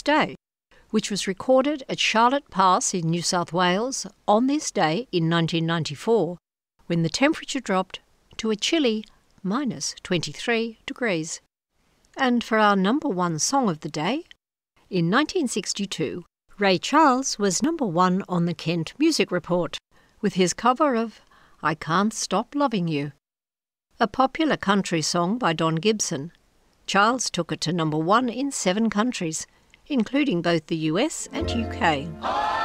Day, which was recorded at Charlotte Pass in New South Wales on this day in 1994, when the temperature dropped to a chilly -23 degrees. And for our number one song of the day, in 1962, Ray Charles was number one on the Kent Music Report with his cover of I Can't Stop Loving You. A popular country song by Don Gibson, Charles took it to number one in 7 countries, including both the US and UK.